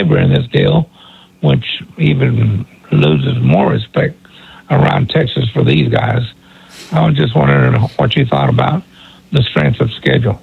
labor in this deal, which even loses more respect around Texas for these guys. I was just wondering what you thought about the strength of schedule.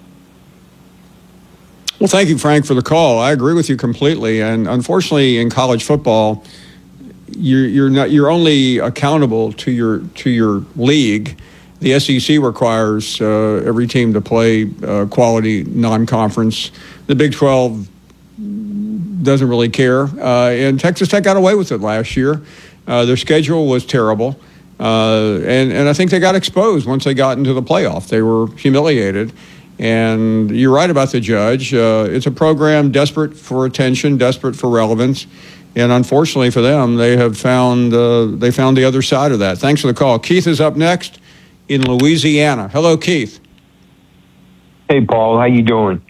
Well, thank you, Frank, for the call. I agree with you completely. And unfortunately, in college football, you're only accountable to your league. The SEC requires every team to play quality non-conference. The Big 12 doesn't really care. And Texas Tech got away with it last year. Their schedule was terrible. And I think they got exposed once they got into the playoff. They were humiliated. And you're right about the judge. It's a program desperate for attention, desperate for relevance. And unfortunately for them, they found the other side of that. Thanks for the call. Keith is up next in Louisiana. Hello, Keith. Hey, Paul. How you doing?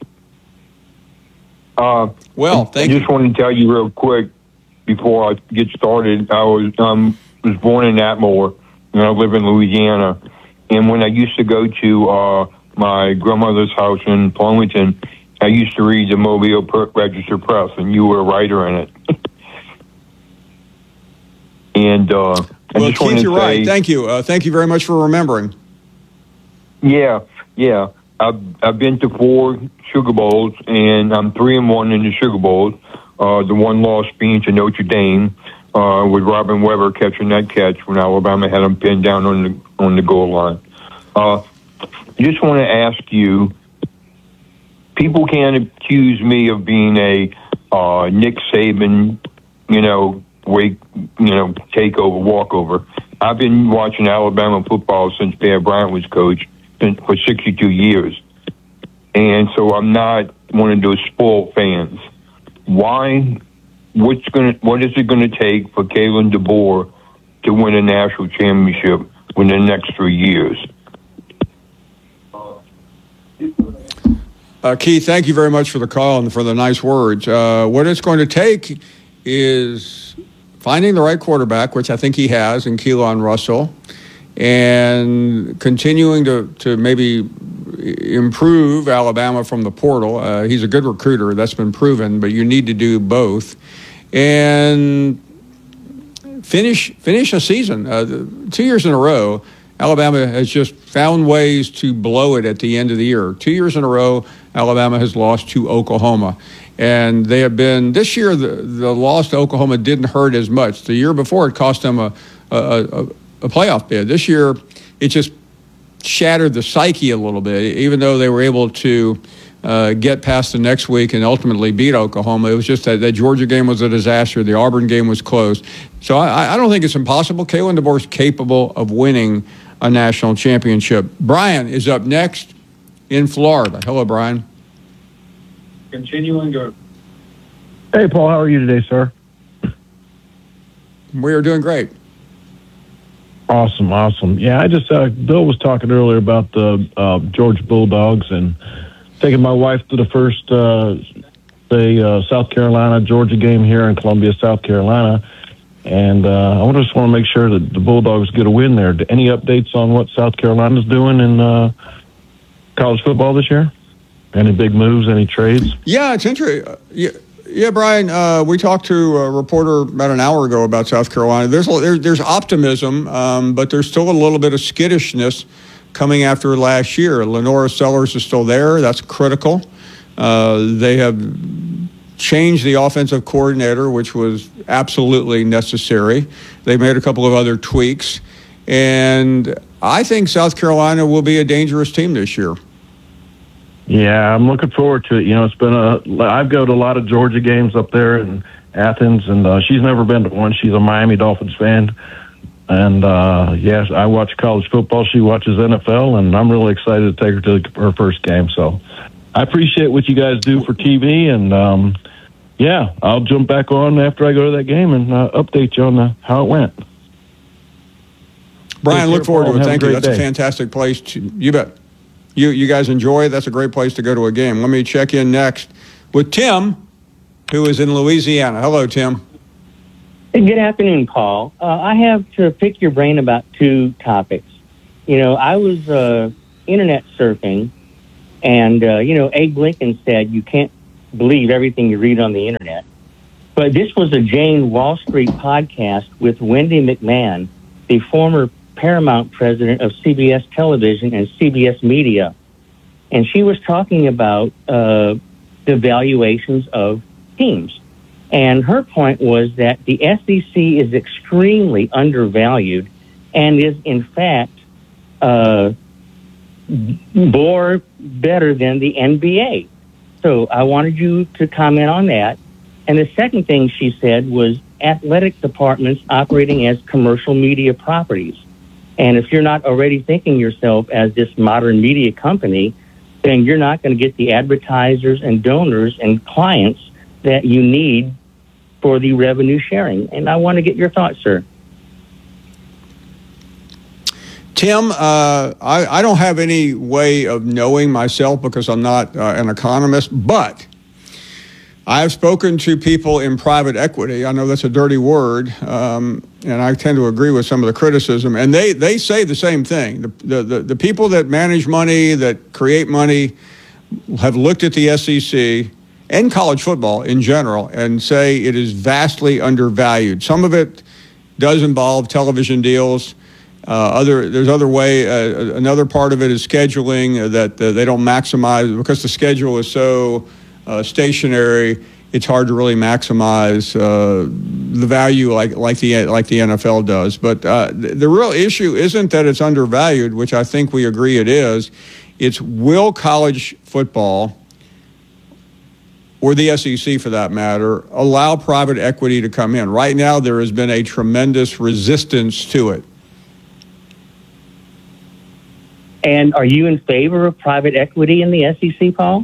Well, thank you. I just wanted to tell you real quick before I get started. I was born in Atmore, and I live in Louisiana. And when I used to go to my grandmother's house in Farmington, I used to read the Mobile Register Press, and you were a writer in it. And well, Keith, you're right. Thank you. Thank you very much for remembering. Yeah. I've been to 4 Sugar Bowls, and I'm 3-1 in the Sugar Bowls. The one loss being to Notre Dame, with Robin Weber catching that catch when Alabama had him pinned down on the goal line. I just want to ask you, people can't accuse me of being a Nick Saban, takeover, walkover. I've been watching Alabama football since Bear Bryant was coach for 62 years. And so I'm not one of those spoiled fans. Why? What is it going to take for Kalen DeBoer to win a national championship within the next 3 years? Keith, thank you very much for the call and for the nice words. What it's going to take is finding the right quarterback, which I think he has in Keelan Russell, and continuing to maybe improve Alabama from the portal. He's a good recruiter. That's been proven, but you need to do both. And finish a season. 2 years in a row, Alabama has just found ways to blow it at the end of the year. 2 years in a row, Alabama has lost to Oklahoma. And they have been, this year, the loss to Oklahoma didn't hurt as much. The year before, it cost them a playoff bid. This year, it just shattered the psyche a little bit, even though they were able to get past the next week and ultimately beat Oklahoma. It was just that Georgia game was a disaster. The Auburn game was close. So I don't think it's impossible. Kalen DeBoer is capable of winning a national championship. Brian is up next in Florida. Hello, Brian. Continuing to... Hey, Paul, how are you today, sir? We are doing great. Awesome. Yeah, I just, Bill was talking earlier about the Georgia Bulldogs and taking my wife to the first, South Carolina-Georgia game here in Columbia, South Carolina. And I just want to make sure that the Bulldogs get a win there. Any updates on what South Carolina's doing in college football this year? Any big moves, any trades? Yeah, it's interesting. Yeah, Brian, we talked to a reporter about an hour ago about South Carolina. There's optimism, but there's still a little bit of skittishness coming after last year. Lenora Sellers is still there. That's critical. They have changed the offensive coordinator, which was absolutely necessary. They made a couple of other tweaks. And I think South Carolina will be a dangerous team this year. Yeah, I'm looking forward to it. It's been I've go to a lot of Georgia games up there in Athens, and she's never been to one. She's a Miami Dolphins fan. And, yes, I watch college football. She watches NFL, and I'm really excited to take her to her first game. So I appreciate what you guys do for TV, and, yeah, I'll jump back on after I go to that game and update you on how it went. Brian, look forward to it. Thank you. That's a fantastic place. You bet. You guys enjoy it. That's a great place to go to a game. Let me check in next with Tim, who is in Louisiana. Hello, Tim. Good afternoon, Paul. I have to pick your brain about 2 topics. I was internet surfing, and, Abe Lincoln said you can't believe everything you read on the internet. But this was a Jane Wall Street podcast with Wendy McMahon, the former Paramount president of CBS Television and CBS Media. And she was talking about the valuations of teams. And her point was that the SEC is extremely undervalued and is, in fact, more better than the NBA. So I wanted you to comment on that. And the second thing she said was athletic departments operating as commercial media properties. And if you're not already thinking yourself as this modern media company, then you're not going to get the advertisers and donors and clients that you need for the revenue sharing. And I want to get your thoughts, sir. Tim, I don't have any way of knowing myself because I'm not an economist, but I've spoken to people in private equity. I know that's a dirty word, and I tend to agree with some of the criticism. And they say the same thing. The people that manage money, that create money, have looked at the SEC and college football in general and say it is vastly undervalued. Some of it does involve television deals. Another part of it is scheduling that they don't maximize because the schedule is so stationary. It's hard to really maximize the value like the NFL does. But the real issue isn't that it's undervalued, which I think we agree it is. It's will college football, or the SEC for that matter, allow private equity to come in? Right now, there has been a tremendous resistance to it. And are you in favor of private equity in the SEC, Paul?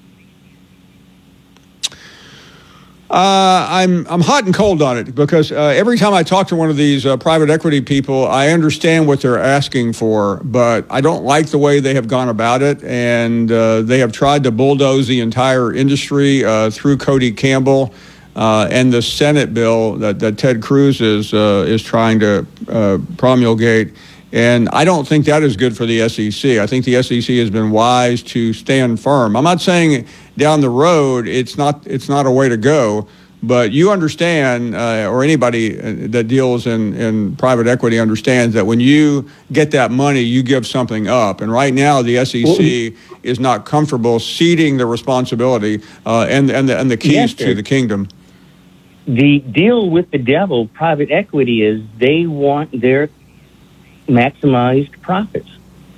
I'm hot and cold on it because every time I talk to one of these private equity people, I understand what they're asking for, but I don't like the way they have gone about it, and they have tried to bulldoze the entire industry through Cody Campbell and the Senate bill that Ted Cruz is trying to promulgate. And I don't think that is good for the SEC. I think the SEC has been wise to stand firm. I'm not saying down the road it's not a way to go, but you understand, or anybody that deals in private equity understands that when you get that money, you give something up. And right now, the SEC is not comfortable ceding the responsibility and the keys to the kingdom. The deal with the devil, private equity, is they want their maximized profits.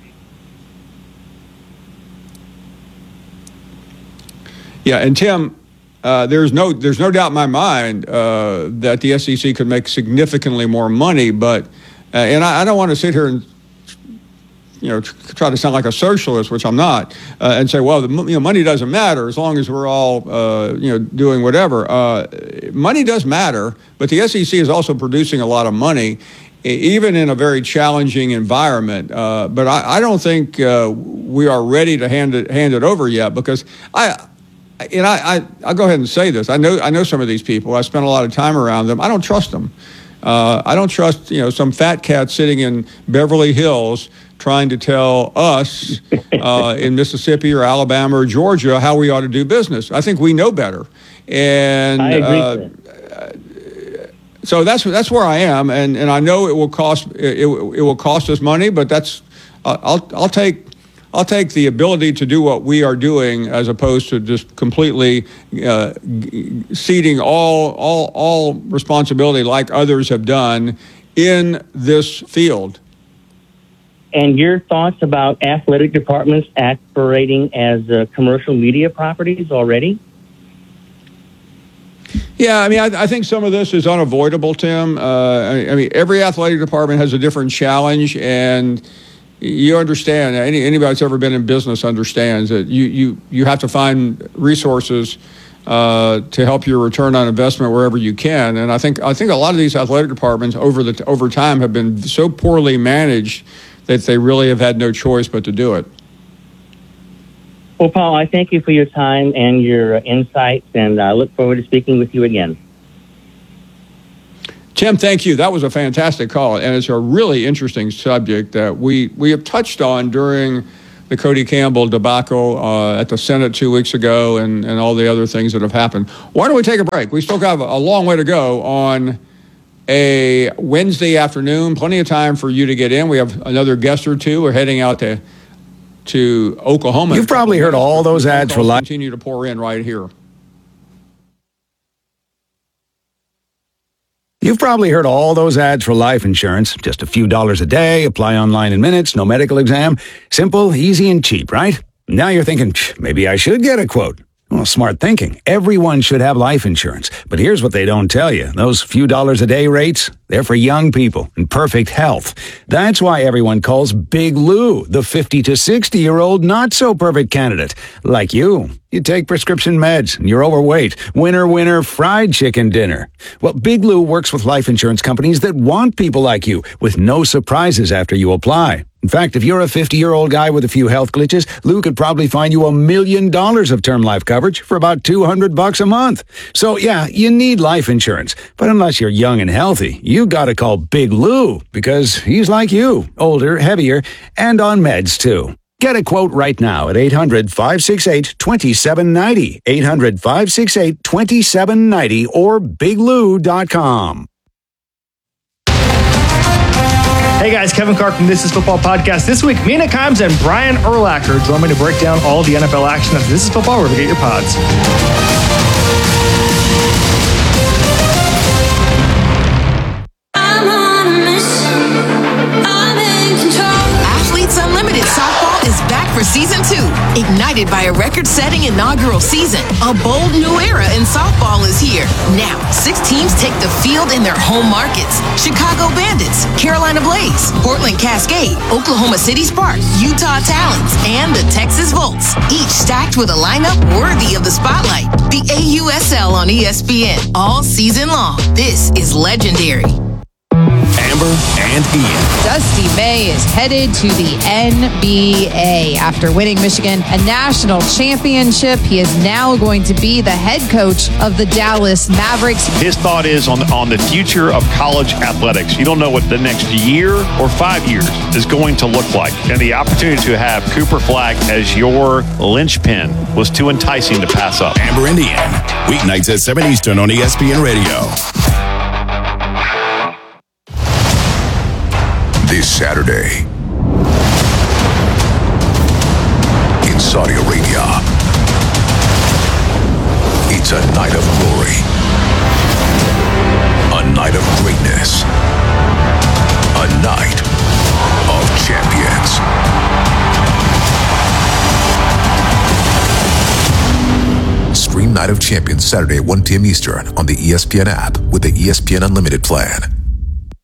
Yeah, and Tim, there's no doubt in my mind that the SEC could make significantly more money, but and I don't want to sit here and try to sound like a socialist, which I'm not, and say, well, money doesn't matter as long as we're all doing whatever. Money does matter, but the SEC is also producing a lot of money, even in a very challenging environment. But I don't think we are ready to hand it over yet, because I'll go ahead and say this. I know some of these people. I spent a lot of time around them. I don't trust them. I don't trust some fat cat sitting in Beverly Hills trying to tell us in Mississippi or Alabama or Georgia how we ought to do business. I think we know better. And I agree. So that's where I am, and I know it will cost us money, but that's I'll take the ability to do what we are doing as opposed to just completely ceding all responsibility like others have done in this field. And your thoughts about athletic departments operating as commercial media properties already? Yeah, I mean, I think some of this is unavoidable, Tim. I mean, every athletic department has a different challenge, and you understand, anybody that's ever been in business understands that you have to find resources to help your return on investment wherever you can. And I think a lot of these athletic departments over time have been so poorly managed that they really have had no choice but to do it. Well, Paul, I thank you for your time and your insights, and I look forward to speaking with you again. Tim, thank you. That was a fantastic call, and it's a really interesting subject that we have touched on during the Cody Campbell debacle at the Senate 2 weeks ago and all the other things that have happened. Why don't we take a break? We still have a long way to go on a Wednesday afternoon. Plenty of time for you to get in. We have another guest or two. We're heading out to Oklahoma. You've probably heard all those ads for life. Continue to pour in right here. You've probably heard all those ads for life insurance. Just a few dollars a day, apply online in minutes, no medical exam. Simple, easy, and cheap, right? Now you're thinking, maybe I should get a quote. Well, smart thinking. Everyone should have life insurance. But here's what they don't tell you. Those few dollars a day rates, they're for young people in perfect health. That's why everyone calls Big Lou the 50 to 60-year-old not-so-perfect candidate. Like you. You take prescription meds, and you're overweight. Winner, winner, fried chicken dinner. Well, Big Lou works with life insurance companies that want people like you, with no surprises after you apply. In fact, if you're a 50-year-old guy with a few health glitches, Lou could probably find you $1 million of term life coverage for about $200 a month. So, yeah, you need life insurance. But unless you're young and healthy, you gotta call Big Lou, because he's like you, older, heavier, and on meds, too. Get a quote right now at 800-568-2790, 800-568-2790, or biglou.com. Hey guys, Kevin Carr from This Is Football Podcast. This week, Mina Kimes and Brian Urlacher join me to break down all the NFL action of This Is Football, wherever you get your pods. I'm on a mission. I'm in control. Athletes Unlimited Softball is back for Season 2. Ignited by a record-setting inaugural season, a bold new era in softball is here. Now, 6 teams take the field in their home markets. Chicago Bandits, Carolina Blaze, Portland Cascade, Oklahoma City Sparks, Utah Talons, and the Texas Volts. Each stacked with a lineup worthy of the spotlight. The AUSL on ESPN all season long. This is legendary. Amber and Ian. Dusty May is headed to the NBA. After winning Michigan a national championship, he is now going to be the head coach of the Dallas Mavericks. His thought is on the future of college athletics. You don't know what the next year or 5 years is going to look like. And the opportunity to have Cooper Flag as your linchpin was too enticing to pass up. Amber and Ian. Weeknights at 7 Eastern on ESPN Radio. This Saturday, in Saudi Arabia, it's a night of glory, a night of greatness, a night of champions. Stream Night of Champions Saturday at 1 p.m. Eastern on the ESPN app with the ESPN Unlimited plan.